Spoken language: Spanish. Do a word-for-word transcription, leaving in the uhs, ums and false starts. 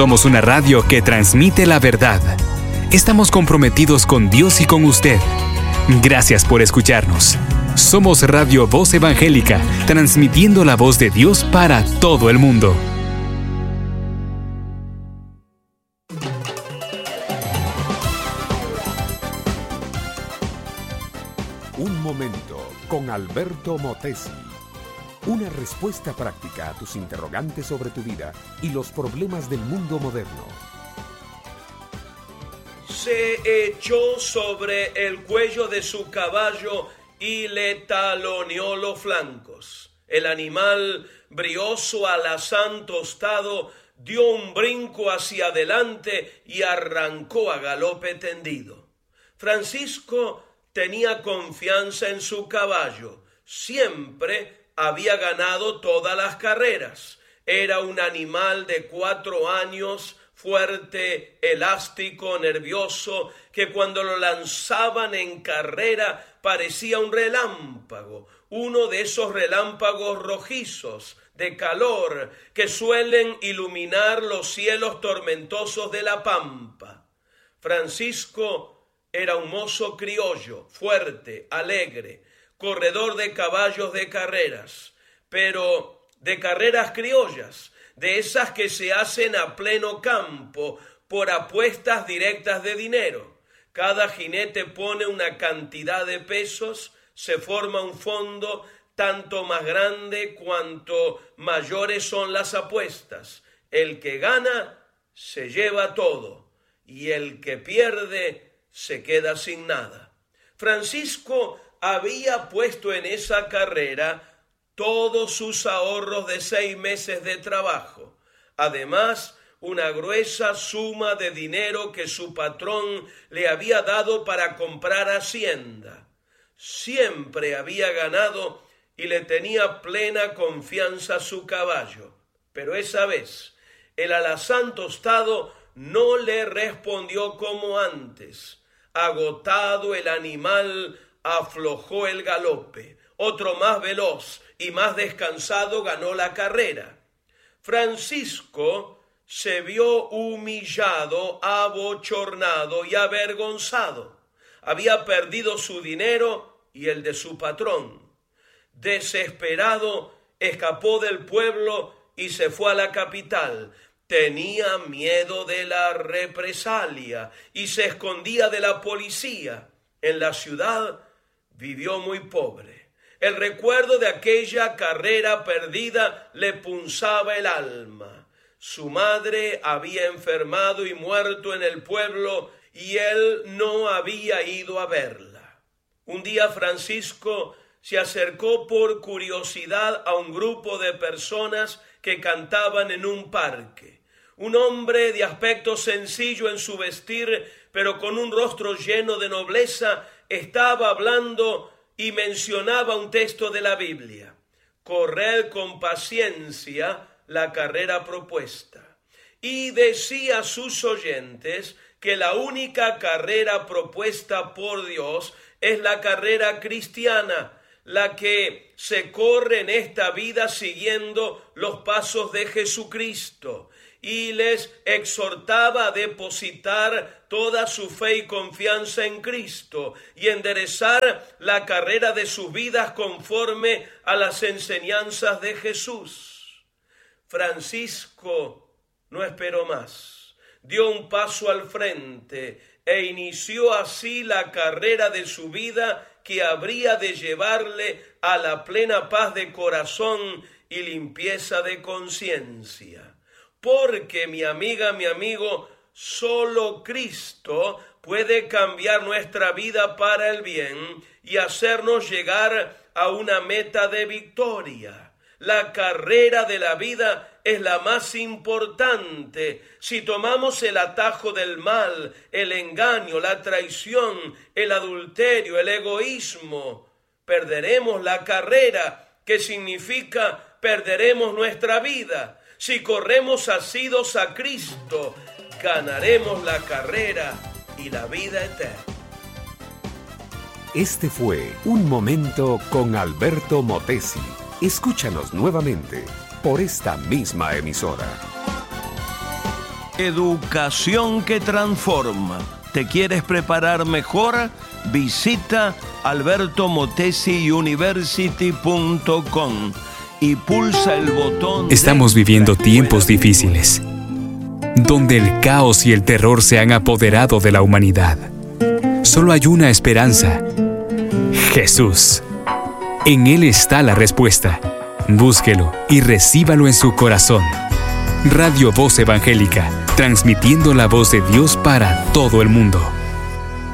Somos una radio que transmite la verdad. Estamos comprometidos con Dios y con usted. Gracias por escucharnos. Somos Radio Voz Evangélica, transmitiendo la voz de Dios para todo el mundo. Un momento con Alberto Motesi. Una respuesta práctica a tus interrogantes sobre tu vida y los problemas del mundo moderno. Se echó sobre el cuello de su caballo y le taloneó los flancos. El animal, brioso, alazán tostado, dio un brinco hacia adelante y arrancó a galope tendido. Francisco tenía confianza en su caballo. Siempre había ganado todas las carreras. Era un animal de cuatro años, fuerte, elástico, nervioso, que cuando lo lanzaban en carrera parecía un relámpago, uno de esos relámpagos rojizos de calor que suelen iluminar los cielos tormentosos de la pampa. Francisco era un mozo criollo, fuerte, alegre, corredor de caballos de carreras, pero de carreras criollas, de esas que se hacen a pleno campo por apuestas directas de dinero. Cada jinete pone una cantidad de pesos, se forma un fondo tanto más grande cuanto mayores son las apuestas. El que gana se lleva todo y el que pierde se queda sin nada. Francisco había puesto en esa carrera todos sus ahorros de seis meses de trabajo. Además, una gruesa suma de dinero que su patrón le había dado para comprar hacienda. Siempre había ganado y le tenía plena confianza a su caballo. Pero esa vez, el alazán tostado no le respondió como antes. Agotado, el animal aflojó el galope. Otro más veloz y más descansado ganó la carrera. Francisco se vio humillado, abochornado y avergonzado. Había perdido su dinero y el de su patrón. Desesperado, escapó del pueblo y se fue a la capital. Tenía miedo de la represalia y se escondía de la policía. En la ciudad vivió muy pobre. El recuerdo de aquella carrera perdida le punzaba el alma. Su madre había enfermado y muerto en el pueblo y él no había ido a verla. Un día Francisco se acercó por curiosidad a un grupo de personas que cantaban en un parque. Un hombre de aspecto sencillo en su vestir, pero con un rostro lleno de nobleza, estaba hablando y mencionaba un texto de la Biblia. Corred con paciencia la carrera propuesta. Y decía a sus oyentes que la única carrera propuesta por Dios es la carrera cristiana, la que se corre en esta vida siguiendo los pasos de Jesucristo. Y les exhortaba a depositar toda su fe y confianza en Cristo y enderezar la carrera de sus vidas conforme a las enseñanzas de Jesús. Francisco no esperó más, dio un paso al frente e inició así la carrera de su vida que habría de llevarle a la plena paz de corazón y limpieza de conciencia. Porque, mi amiga, mi amigo, solo Cristo puede cambiar nuestra vida para el bien y hacernos llegar a una meta de victoria. La carrera de la vida es la más importante. Si tomamos el atajo del mal, el engaño, la traición, el adulterio, el egoísmo, perderemos la carrera, que significa perderemos nuestra vida. Si corremos asidos a Cristo, ganaremos la carrera y la vida eterna. Este fue Un Momento con Alberto Motesi. Escúchanos nuevamente por esta misma emisora. Educación que transforma. ¿Te quieres preparar mejor? Visita alberto motesi university punto com y pulsa el botón. Estamos viviendo tiempos difíciles, donde el caos y el terror se han apoderado de la humanidad. Solo hay una esperanza: Jesús. En Él está la respuesta. Búsquelo y recíbalo en su corazón. Radio Voz Evangélica, transmitiendo la voz de Dios para todo el mundo.